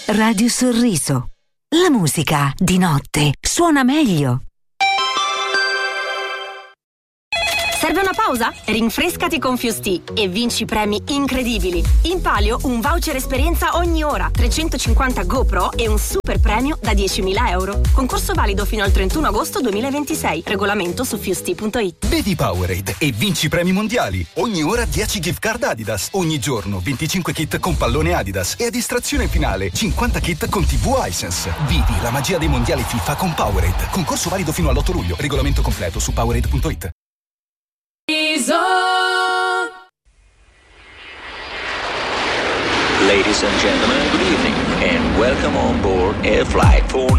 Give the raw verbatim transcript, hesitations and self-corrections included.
Radio Sorriso. La musica di notte suona meglio. Serve una pausa? Rinfrescati con Fusti e vinci premi incredibili. In palio un voucher esperienza ogni ora, trecentocinquanta GoPro e un super premio da diecimila euro. Concorso valido fino al trentuno agosto duemilaventisei. Regolamento su fusti punto it. Vedi Powerade e vinci premi mondiali. Ogni ora dieci gift card Adidas. Ogni giorno venticinque kit con pallone Adidas. E a distrazione finale cinquanta kit con tivù Hisense. Vivi la magia dei mondiali FIFA con Powerade. Concorso valido fino all'otto luglio. Regolamento completo su powerade punto it. Ladies and gentlemen, good evening and welcome on board Air Flight four